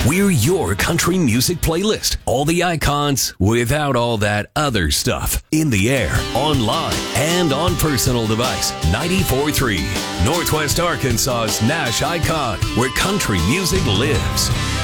We're your country music playlist. All the icons without all that other stuff. In the air, online, and on personal device. 94.3, Northwest Arkansas's Nash Icon, where country music lives.